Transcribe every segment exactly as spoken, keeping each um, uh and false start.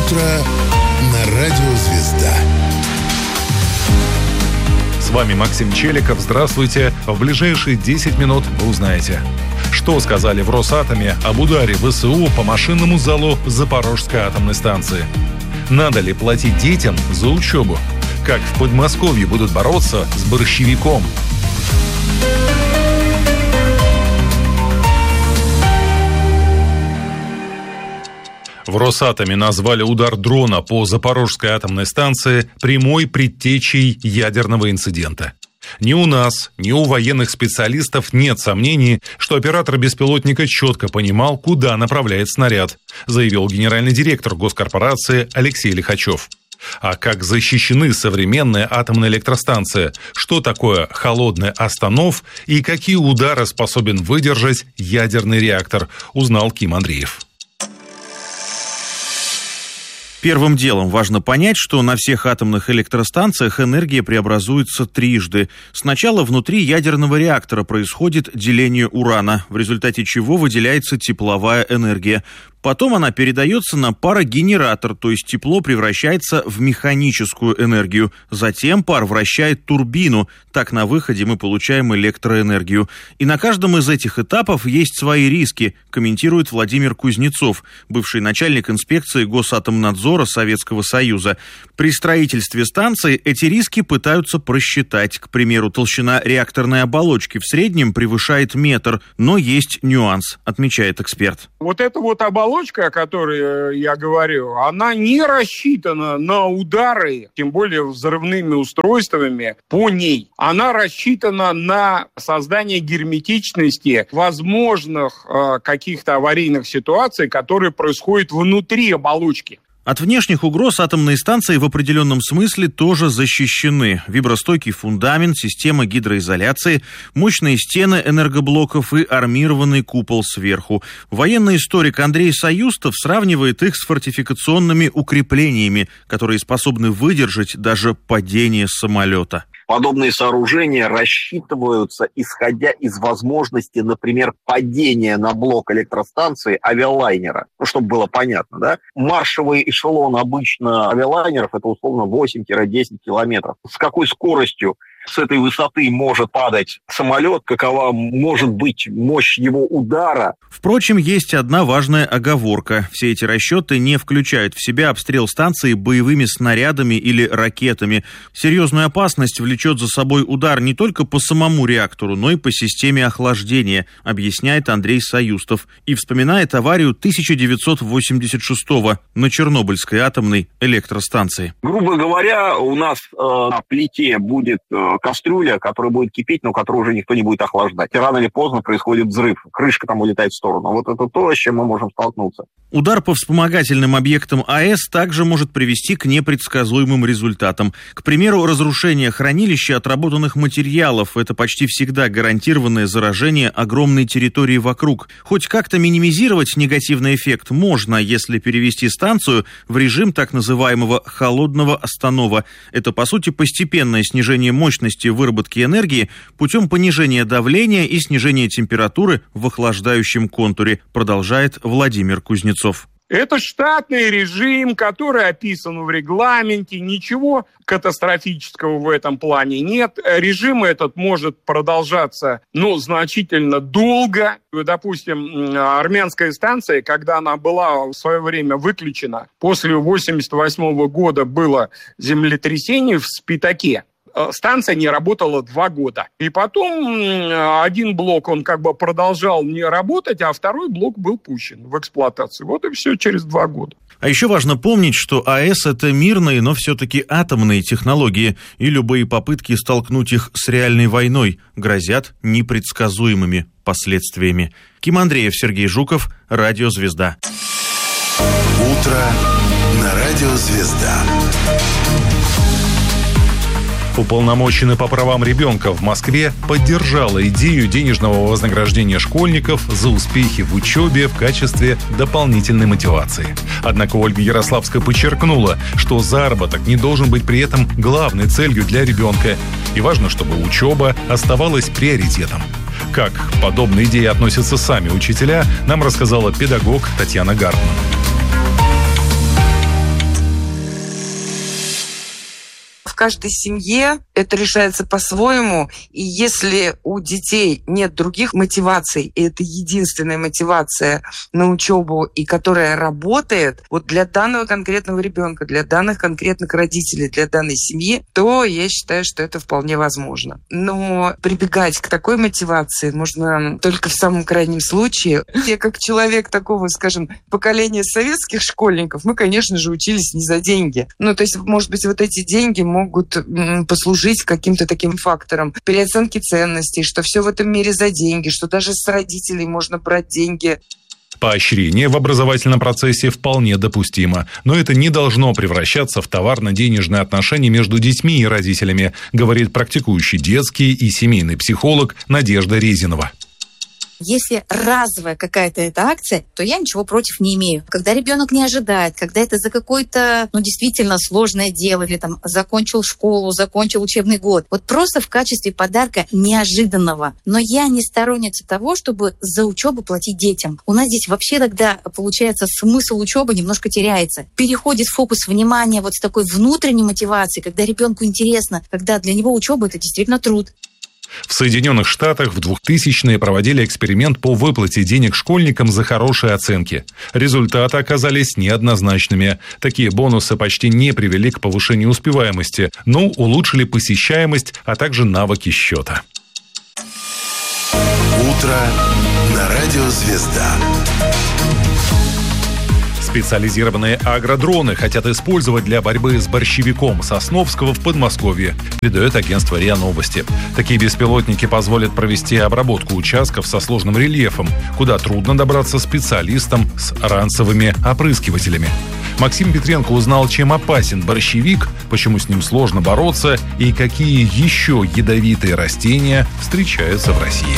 утро на радио «Звезда». С вами Максим Челиков. Здравствуйте. В ближайшие десять минут вы узнаете, что сказали в Росатоме об ударе ВСУ по машинному залу Запорожской атомной станции. Надо ли платить детям за учебу? Как в Подмосковье будут бороться с борщевиком? В Росатоме назвали удар дрона по Запорожской атомной станции прямой предтечей ядерного инцидента. Ни у нас, ни у военных специалистов нет сомнений, что оператор беспилотника четко понимал, куда направляет снаряд, заявил генеральный директор госкорпорации Алексей Лихачев. А как защищены современные атомные электростанции? Что такое холодный останов и какие удары способен выдержать ядерный реактор, узнал Ким Андреев. Первым делом важно понять, что на всех атомных электростанциях энергия преобразуется трижды. Сначала внутри ядерного реактора происходит деление урана, в результате чего выделяется тепловая энергия. Потом она передается на парогенератор, то есть тепло превращается в механическую энергию. Затем пар вращает турбину. Так на выходе мы получаем электроэнергию. И на каждом из этих этапов есть свои риски, комментирует Владимир Кузнецов, бывший начальник инспекции Госатомнадзора Советского Союза. При строительстве станции эти риски пытаются просчитать. К примеру, толщина реакторной оболочки в среднем превышает метр, но есть нюанс, отмечает эксперт. Вот эта вот оболочка, о которой я говорю, она не рассчитана на удары, тем более взрывными устройствами по ней. Она рассчитана на создание герметичности возможных э, каких-то аварийных ситуаций, которые происходят внутри оболочки. От внешних угроз атомные станции в определенном смысле тоже защищены. Вибростойкий фундамент, система гидроизоляции, мощные стены энергоблоков и армированный купол сверху. Военный историк Андрей Саюстов сравнивает их с фортификационными укреплениями, которые способны выдержать даже падение самолета. Подобные сооружения рассчитываются, исходя из возможности, например, падения на блок электростанции авиалайнера. Ну, чтобы было понятно, да? Маршевый эшелон обычно авиалайнеров – это условно восемь-десять километров. С какой скоростью с этой высоты может падать самолет, какова может быть мощь его удара? Впрочем, есть одна важная оговорка. Все эти расчеты не включают в себя обстрел станции боевыми снарядами или ракетами. Серьезную опасность влечет за собой удар не только по самому реактору, но и по системе охлаждения, объясняет Андрей Саюстов и вспоминает аварию тысяча девятьсот восемьдесят шестого на Чернобыльской атомной электростанции. Грубо говоря, у нас э, на плите будет э, кастрюля, которая будет кипеть, но которую уже никто не будет охлаждать. И рано или поздно происходит взрыв, крышка там улетает в сторону. Вот это то, с чем мы можем столкнуться. Удар по вспомогательным объектам АЭС также может привести к непредсказуемым результатам. К примеру, разрушение хранилища отработанных материалов – это почти всегда гарантированное заражение огромной территории вокруг. Хоть как-то минимизировать негативный эффект можно, если перевести станцию в режим так называемого холодного останова. Это, по сути, постепенное снижение мощности выработки энергии путем понижения давления и снижения температуры в охлаждающем контуре, продолжает Владимир Кузнецов. Это штатный режим, который описан в регламенте. Ничего катастрофического в этом плане нет. Режим этот может продолжаться, ну, значительно долго. Допустим, армянская станция, когда она была в свое время выключена, после восемьдесят восьмого года было землетрясение в Спитаке. Станция не работала два года. И потом один блок, он как бы продолжал не работать, а второй блок был пущен в эксплуатацию. Вот и все через два года. А еще важно помнить, что АЭС – это мирные, но все-таки атомные технологии, и любые попытки столкнуть их с реальной войной грозят непредсказуемыми последствиями. Ким Андреев, Сергей Жуков, Радио «Звезда». Утро на Радио «Звезда». Уполномоченный по правам ребенка в Москве поддержала идею денежного вознаграждения школьников за успехи в учебе в качестве дополнительной мотивации. Однако Ольга Ярославская подчеркнула, что заработок не должен быть при этом главной целью для ребенка. И важно, чтобы учеба оставалась приоритетом. Как к подобной идее относятся сами учителя, нам рассказала педагог Татьяна Гартман. каждой семье это решается по-своему, и если у детей нет других мотиваций, и это единственная мотивация на учебу, и которая работает, вот для данного конкретного ребенка, для данных конкретных родителей, для данной семьи, то я считаю, что это вполне возможно. Но прибегать к такой мотивации можно только в самом крайнем случае. Я как человек такого, скажем, поколения советских школьников, мы, конечно же, учились не за деньги. Ну, то есть, может быть, вот эти деньги могут послужить каким-то таким фактором переоценки ценностей, что все в этом мире за деньги, что даже с родителей можно брать деньги. Поощрение в образовательном процессе вполне допустимо, но это не должно превращаться в товарно-денежные отношения между детьми и родителями, говорит практикующий детский и семейный психолог Надежда Резинова. Если разовая какая-то эта акция, то я ничего против не имею. Когда ребенок не ожидает, когда это за какое-то, ну, действительно сложное дело, или там закончил школу, закончил учебный год, вот просто в качестве подарка неожиданного. Но я не сторонница того, чтобы за учебу платить детям. У нас здесь вообще тогда, получается, смысл учебы немножко теряется. Переходит фокус внимания вот с такой внутренней мотивацией, когда ребенку интересно, когда для него учеба — это действительно труд. В Соединенных Штатах в двухтысячные проводили эксперимент по выплате денег школьникам за хорошие оценки. Результаты оказались неоднозначными. Такие бонусы почти не привели к повышению успеваемости, но улучшили посещаемость, а также навыки счета. Утро на радио «Звезда». Специализированные агродроны хотят использовать для борьбы с борщевиком Сосновского в Подмосковье, передает агентство РИА Новости. Такие беспилотники позволят провести обработку участков со сложным рельефом, куда трудно добраться специалистам с ранцевыми опрыскивателями. Максим Петренко узнал, чем опасен борщевик, почему с ним сложно бороться и какие еще ядовитые растения встречаются в России.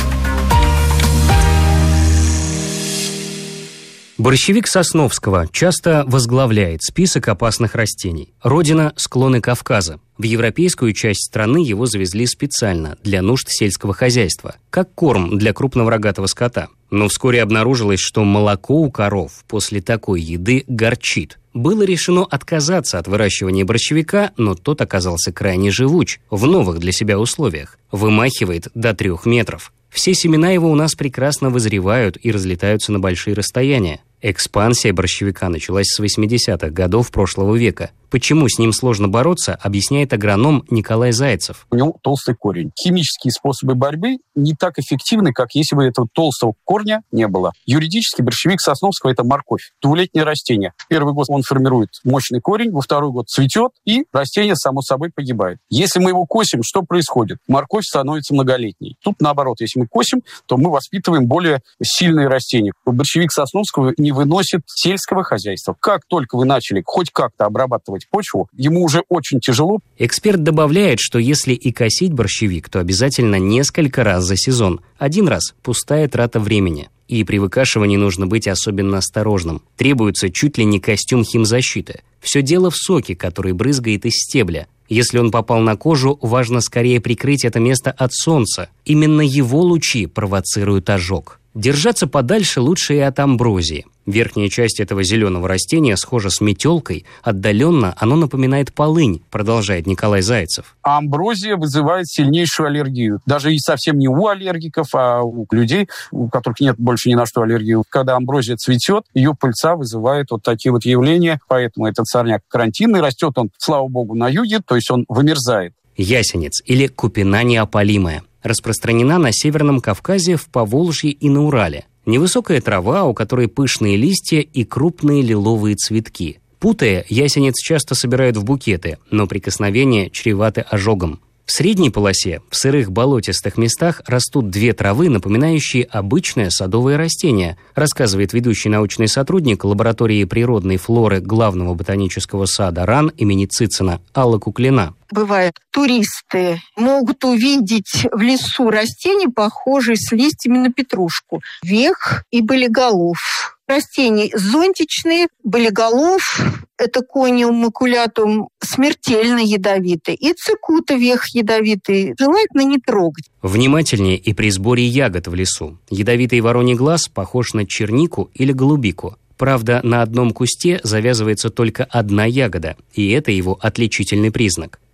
Борщевик Сосновского часто возглавляет список опасных растений. Родина – склоны Кавказа. В европейскую часть страны его завезли специально для нужд сельского хозяйства, как корм для крупного рогатого скота. Но вскоре обнаружилось, что молоко у коров после такой еды горчит. Было решено отказаться от выращивания борщевика, но тот оказался крайне живуч в новых для себя условиях. Вымахивает до трех метров. Все семена его у нас прекрасно вызревают и разлетаются на большие расстояния. Экспансия борщевика началась с восьмидесятых годов прошлого века. Почему с ним сложно бороться, объясняет агроном Николай Зайцев. У него толстый корень. Химические способы борьбы не так эффективны, как если бы этого толстого корня не было. Юридически борщевик Сосновского – это морковь. Двулетнее растение. Первый год он формирует мощный корень, во второй год цветет, и растение само собой погибает. Если мы его косим, что происходит? Морковь становится многолетней. Тут наоборот, если мы косим, то мы воспитываем более сильные растения. Борщевик Сосновского не выносит сельского хозяйства. Как только вы начали хоть как-то обрабатывать почву, ему уже очень тяжело. Эксперт добавляет, что если и косить борщевик, то обязательно несколько раз за сезон. Один раз – пустая трата времени. И при выкашивании нужно быть особенно осторожным. Требуется чуть ли не костюм химзащиты. Все дело в соке, который брызгает из стебля. Если он попал на кожу, важно скорее прикрыть это место от солнца. Именно его лучи провоцируют ожог. Держаться подальше лучше и от амброзии. Верхняя часть этого зеленого растения схожа с метелкой. Отдаленно оно напоминает полынь, продолжает Николай Зайцев. А амброзия вызывает сильнейшую аллергию. Даже и совсем не у аллергиков, а у людей, у которых нет больше ни на что аллергии. Когда амброзия цветет, ее пыльца вызывает вот такие вот явления. Поэтому этот сорняк карантинный. Растет он, слава богу, на юге, то есть он вымерзает. Ясенец или купина неопалимая. Распространена на Северном Кавказе, в Поволжье и на Урале. Невысокая трава, у которой пышные листья и крупные лиловые цветки. Путая, ясенец часто собирают в букеты, но прикосновения чреваты ожогом. В средней полосе, в сырых болотистых местах, растут две травы, напоминающие обычное садовое растение, рассказывает ведущий научный сотрудник лаборатории природной флоры главного ботанического сада РАН имени Цицина Алла Куклина. Бывает, туристы могут увидеть в лесу растения, похожие с листьями на петрушку. Вех и болиголов. Растения зонтичные, болиголов – это кониум макулятум, смертельно ядовитый. И цикута вех ядовитый, желательно не трогать. Внимательнее и при сборе ягод в лесу. Ядовитый вороний глаз похож на чернику или голубику. Правда, на одном кусте завязывается только одна ягода, и это его отличительный признак.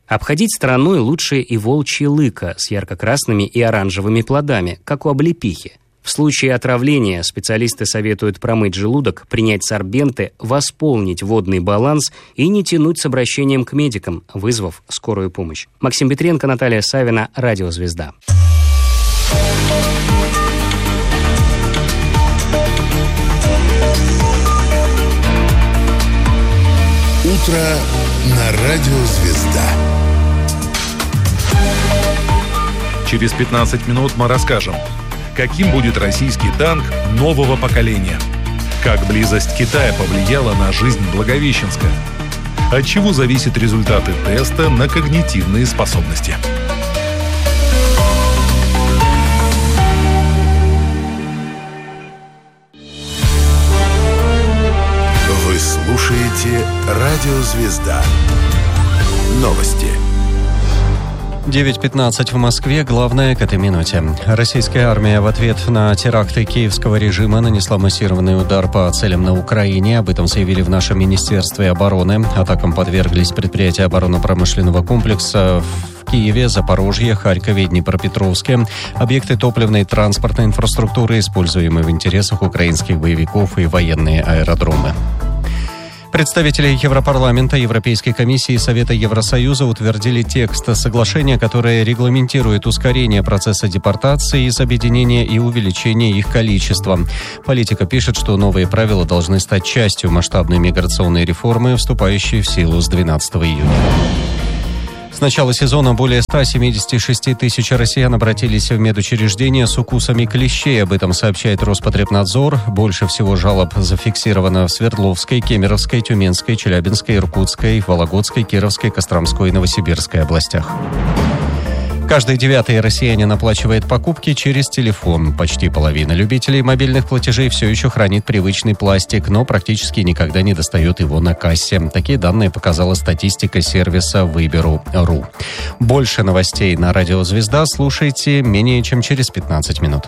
Обходить стороной лучше и волчье лыко с ярко-красными и оранжевыми плодами, как у облепихи. В случае отравления специалисты советуют промыть желудок, принять сорбенты, восполнить водный баланс и не тянуть с обращением к медикам, вызвав скорую помощь. Максим Петренко, Наталья Савина, Радио «Звезда». Утро на Радио «Звезда». Через пятнадцать минут мы расскажем, каким будет российский танк нового поколения, как близость Китая повлияла на жизнь Благовещенска, от чего зависят результаты теста на когнитивные способности. Вы слушаете Радио «Звезда». Новости. девять пятнадцать в Москве. Главное к этой минуте. Российская армия в ответ на теракты киевского режима нанесла массированный удар по целям на Украине. Об этом заявили в нашем Министерстве обороны. Атакам подверглись предприятия оборонно-промышленного комплекса в Киеве, Запорожье, Харькове и Днепропетровске. Объекты топливной и транспортной инфраструктуры, используемые в интересах украинских боевиков, и военные аэродромы. Представители Европарламента, Европейской комиссии и Совета Евросоюза утвердили текст соглашения, которое регламентирует ускорение процесса депортации из объединения и увеличение их количества. Политика пишет, что новые правила должны стать частью масштабной миграционной реформы, вступающей в силу с двенадцатого июня. С начала сезона более ста семидесяти шести тысяч россиян обратились в медучреждения с укусами клещей. Об этом сообщает Роспотребнадзор. Больше всего жалоб зафиксировано в Свердловской, Кемеровской, Тюменской, Челябинской, Иркутской, Вологодской, Кировской, Костромской и Новосибирской областях. Каждый девятый россиянин оплачивает покупки через телефон. Почти половина любителей мобильных платежей все еще хранит привычный пластик, но практически никогда не достает его на кассе. Такие данные показала статистика сервиса Выберу точка ру. Больше новостей на Радио «Звезда» слушайте менее чем через пятнадцать минут.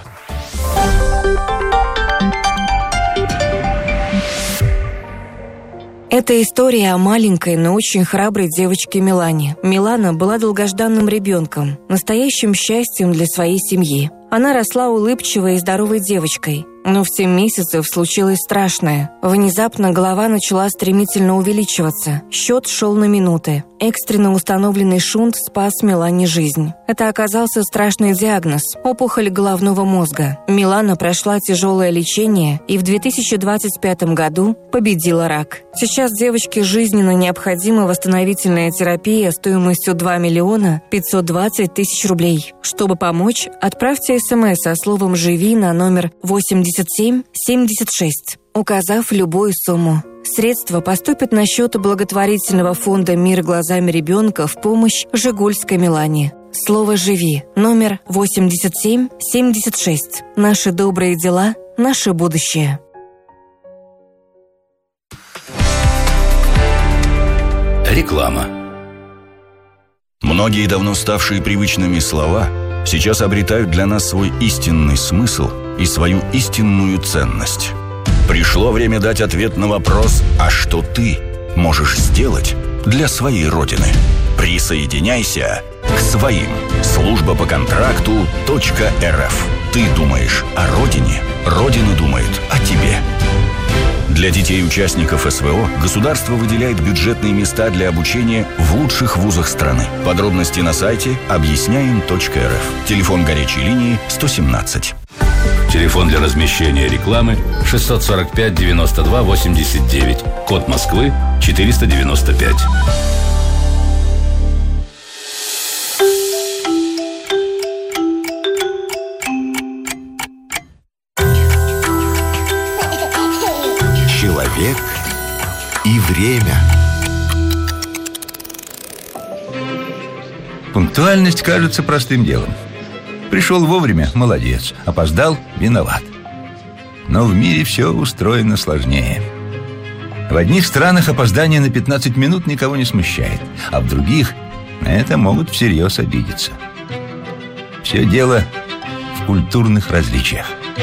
Это история о маленькой, но очень храброй девочке Милане. Милана была долгожданным ребенком, настоящим счастьем для своей семьи. Она росла улыбчивой и здоровой девочкой. Но в семь месяцев случилось страшное. Внезапно голова начала стремительно увеличиваться. Счет шел на минуты. Экстренно установленный шунт спас Милане жизнь. Это оказался страшный диагноз – опухоль головного мозга. Милана прошла тяжелое лечение и в две тысячи двадцать пятом году победила рак. Сейчас девочке жизненно необходима восстановительная терапия стоимостью два миллиона пятьсот двадцать тысяч рублей. Чтобы помочь, отправьте смс со словом «Живи» на номер восемьдесят семь семьдесят шесть, указав любую сумму. Средства поступят на счет благотворительного фонда «Мир глазами ребенка» в помощь Жигульской Милане. Слово «Живи» номер восемьдесят семь семьдесят шесть. Наши добрые дела, наше будущее. Реклама. Многие давно ставшие привычными слова сейчас обретают для нас свой истинный смысл и свою истинную ценность. Пришло время дать ответ на вопрос: а что ты можешь сделать для своей Родины? Присоединяйся к своим. Служба по контракту .рф. Ты думаешь о Родине, Родина думает о тебе. Для детей участников СВО государство выделяет бюджетные места для обучения в лучших вузах страны. Подробности на сайте объясняем точка эр эф. Телефон горячей линии сто семнадцать. Телефон для размещения рекламы шестьсот сорок пять девяносто два восемьдесят девять. Код Москвы четыреста девяносто пять. Человек и время. Пунктуальность кажется простым делом. Пришел вовремя – молодец. Опоздал – виноват. Но в мире все устроено сложнее. В одних странах опоздание на пятнадцать минут никого не смущает, а в других на это могут всерьез обидеться. Все дело в культурных различиях.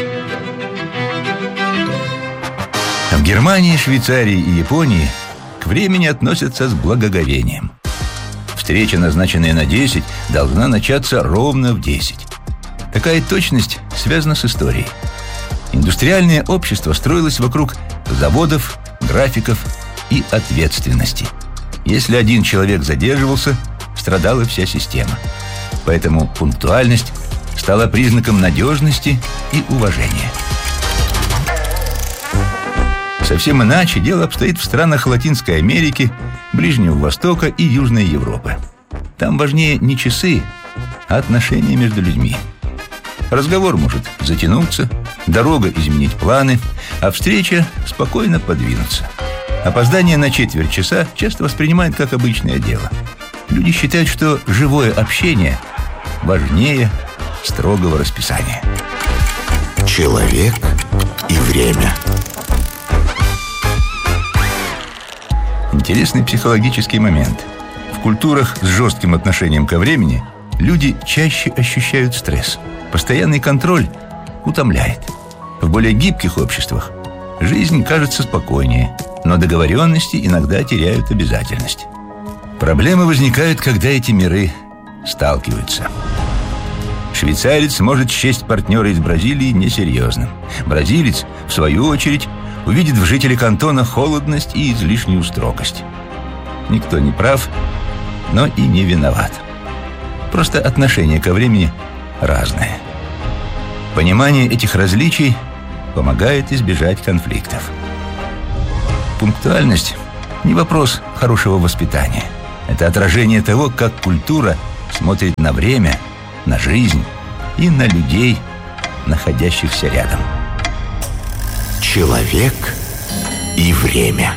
В Германии, Швейцарии и Японии к времени относятся с благоговением. В Встреча, назначенная на десять, должна начаться ровно в десять. Такая точность связана с историей. Индустриальное общество строилось вокруг заводов, графиков и ответственности. Если один человек задерживался, страдала вся система. Поэтому пунктуальность стала признаком надежности и уважения. Совсем иначе дело обстоит в странах Латинской Америки, Ближнего Востока и Южной Европы. Там важнее не часы, а отношения между людьми. Разговор может затянуться, дорога изменить планы, а встреча спокойно подвинуться. Опоздание на четверть часа часто воспринимают как обычное дело. Люди считают, что живое общение важнее строгого расписания. Человек и время. Интересный психологический момент. В культурах с жестким отношением ко времени люди чаще ощущают стресс. Постоянный контроль утомляет. В более гибких обществах жизнь кажется спокойнее, но договоренности иногда теряют обязательность. Проблемы возникают, когда эти миры сталкиваются. Швейцарец может счесть партнера из Бразилии несерьезным. Бразилец, в свою очередь, увидит в жителе кантона холодность и излишнюю строгость. Никто не прав, но и не виноват. Просто отношение ко времени разное. Понимание этих различий помогает избежать конфликтов. Пунктуальность – не вопрос хорошего воспитания. Это отражение того, как культура смотрит на время, на жизнь и на людей, находящихся рядом. Человек и время.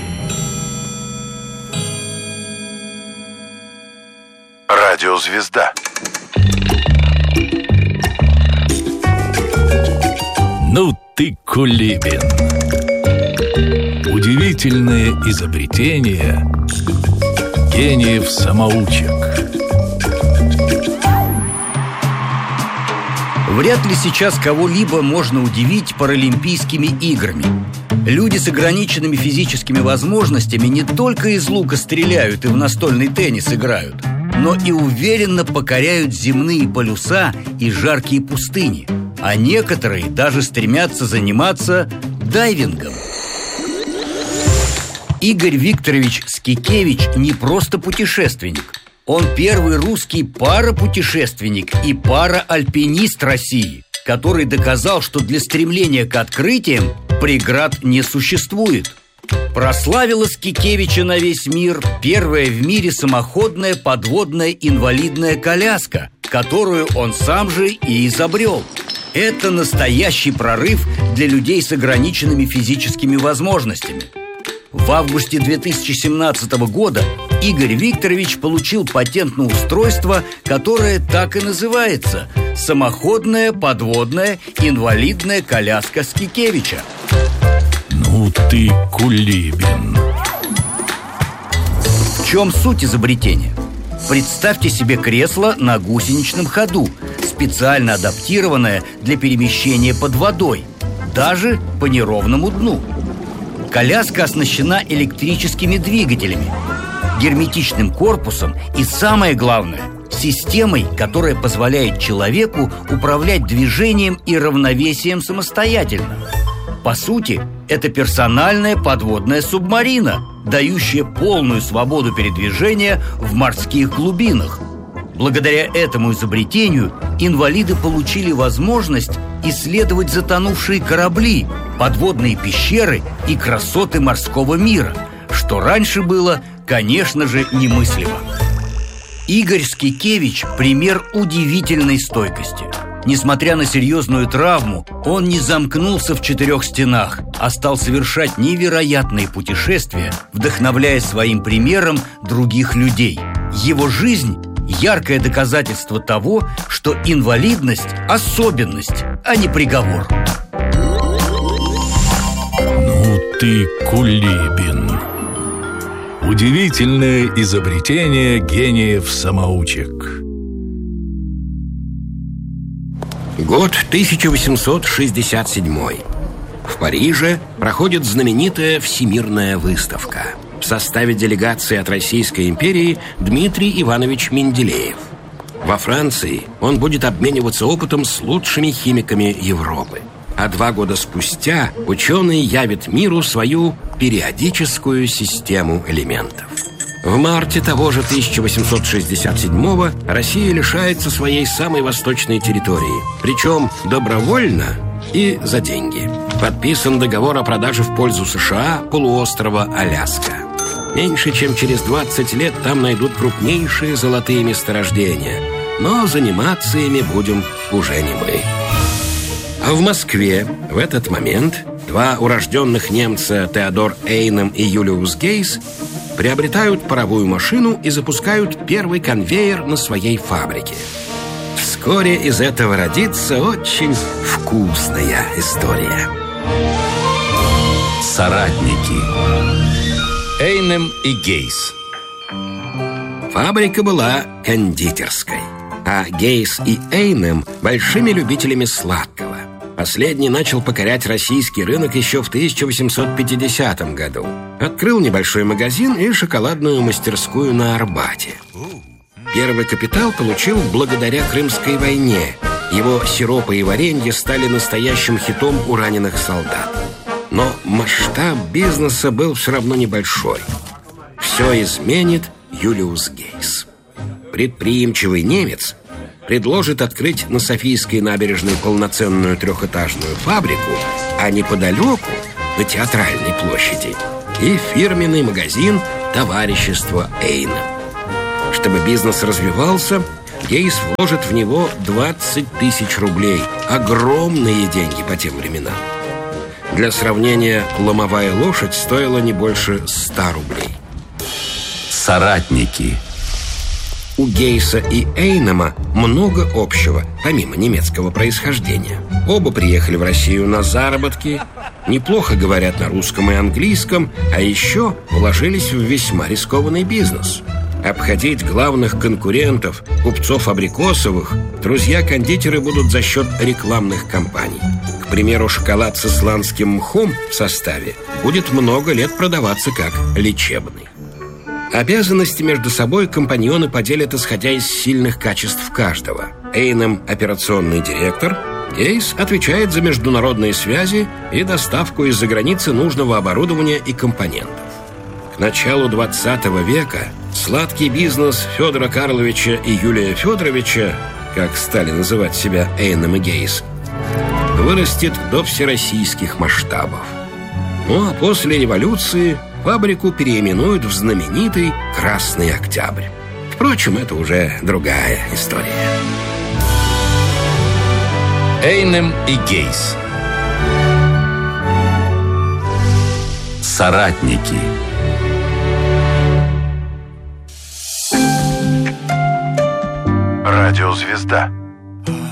Радиозвезда. Ну ты Кулибин. Удивительные изобретения гениев-самоучек. Вряд ли сейчас кого-либо можно удивить паралимпийскими играми. Люди с ограниченными физическими возможностями не только из лука стреляют и в настольный теннис играют, но и уверенно покоряют земные полюса и жаркие пустыни. А некоторые даже стремятся заниматься дайвингом. Игорь Викторович Скикевич не просто путешественник. Он первый русский парапутешественник и параальпинист России, который доказал, что для стремления к открытиям преград не существует. Прославила Скикевича на весь мир первая в мире самоходная подводная инвалидная коляска, которую он сам же и изобрел. Это настоящий прорыв для людей с ограниченными физическими возможностями. В августе две тысячи семнадцатого года Игорь Викторович получил патент на устройство, которое так и называется – самоходная подводная инвалидная коляска Скикевича. Ну ты Кулибин. В чем суть изобретения? Представьте себе кресло на гусеничном ходу, специально адаптированное для перемещения под водой, даже по неровному дну. Коляска оснащена электрическими двигателями, герметичным корпусом и, самое главное, системой, которая позволяет человеку управлять движением и равновесием самостоятельно. По сути, это персональная подводная субмарина, дающая полную свободу передвижения в морских глубинах. Благодаря этому изобретению инвалиды получили возможность исследовать затонувшие корабли, подводные пещеры и красоты морского мира, что раньше было, конечно же, немыслимо. Игорь Скикевич – пример удивительной стойкости. Несмотря на серьезную травму, он не замкнулся в четырех стенах, а стал совершать невероятные путешествия, вдохновляя своим примером других людей. Его жизнь – яркое доказательство того, что инвалидность – особенность, а не приговор. Ну ты Кулибин. Удивительное изобретение гениев-самоучек. Год тысяча восемьсот шестьдесят седьмой. В Париже проходит знаменитая всемирная выставка. В составе делегации от Российской империи Дмитрий Иванович Менделеев. Во Франции он будет обмениваться опытом с лучшими химиками Европы. А два года спустя ученый явит миру свою периодическую систему элементов. В марте того же тысяча восемьсот шестьдесят седьмого Россия лишается своей самой восточной территории, причем добровольно и за деньги. Подписан договор о продаже в пользу США полуострова Аляска. Меньше чем через двадцать лет там найдут крупнейшие золотые месторождения, но заниматься ими будем уже не мы. А в Москве в этот момент два урожденных немца Теодор Эйнем и Юлиус Гейс приобретают паровую машину и запускают первый конвейер на своей фабрике. Вскоре из этого родится очень вкусная история. Соратники. Эйнем и Гейс. Фабрика была кондитерской, а Гейс и Эйнем большими любителями сладкого. Последний начал покорять российский рынок еще в тысяча восемьсот пятидесятом году. Открыл небольшой магазин и шоколадную мастерскую на Арбате. Первый капитал получил благодаря Крымской войне. Его сиропы и варенье стали настоящим хитом у раненых солдат. Но масштаб бизнеса был все равно небольшой. Все изменит Юлиус Гейс. Предприимчивый немец предложит открыть на Софийской набережной полноценную трехэтажную фабрику, а неподалеку, на Театральной площади, и фирменный магазин товарищества Эйнем. Чтобы бизнес развивался, Гейс вложит в него двадцать тысяч рублей. Огромные деньги по тем временам. Для сравнения, ломовая лошадь стоила не больше ста рублей. Соратники. У Гейса и Эйнема много общего, помимо немецкого происхождения. Оба приехали в Россию на заработки, неплохо говорят на русском и английском, а еще вложились в весьма рискованный бизнес. Обходить главных конкурентов, купцов Абрикосовых, друзья-кондитеры будут за счет рекламных кампаний. К примеру, шоколад с исландским мхом в составе будет много лет продаваться как лечебный. Обязанности между собой компаньоны поделят, исходя из сильных качеств каждого. Эйнем – операционный директор, Гейс отвечает за международные связи и доставку из-за границы нужного оборудования и компонентов. К началу двадцатого века сладкий бизнес Федора Карловича и Юлия Федоровича, как стали называть себя Эйнем и Гейс, вырастет до всероссийских масштабов. Ну а после революции фабрику переименуют в знаменитый «Красный Октябрь». Впрочем, это уже другая история. Эйнем и Гейс. Соратники. Радиозвезда.